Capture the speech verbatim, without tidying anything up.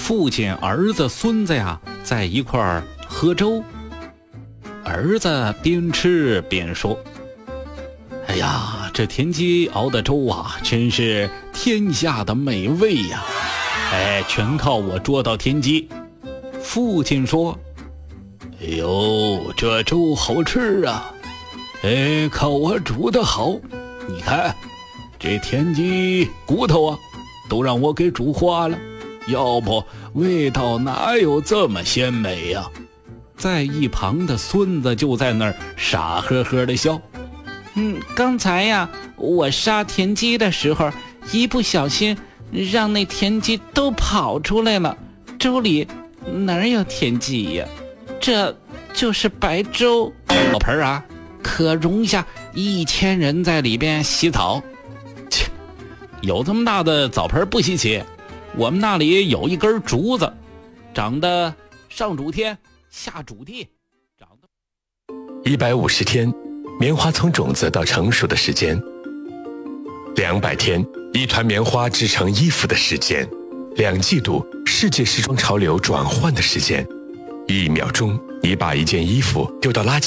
父亲、儿子、孙子呀，在一块儿喝粥。儿子边吃边说：“哎呀，这田鸡熬的粥啊，真是天下的美味呀！哎，全靠我捉到田鸡。”父亲说：“哎呦，这粥好吃啊！哎，靠我煮的好。你看，这田鸡骨头啊，都让我给煮化了，要不味道哪有这么鲜美呀？”在一旁的孙子就在那儿傻呵呵的笑。嗯，刚才呀，我杀田鸡的时候，一不小心让那田鸡都跑出来了，粥里哪有田鸡呀？这就是白粥。老盆儿啊，可容下一千人在里边洗澡。切，有这么大的澡盆不稀奇，我们那里有一根竹子，长得上主天下主地，长得一百五十天，棉花从种子到成熟的时间；两百天，一团棉花织成衣服的时间；两季度，世界时装潮流转换的时间；一秒钟，你把一件衣服丢到垃圾